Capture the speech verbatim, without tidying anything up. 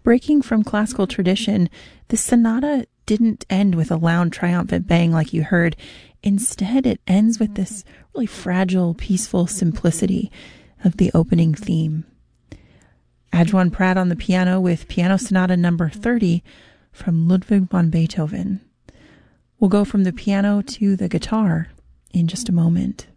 Breaking from classical tradition, the sonata didn't end with a loud, triumphant bang like you heard. Instead, it ends with this really fragile, peaceful simplicity of the opening theme. Adjuan Pratt on the piano with Piano Sonata number thirty from Ludwig van Beethoven. We'll go from the piano to the guitar in just a moment.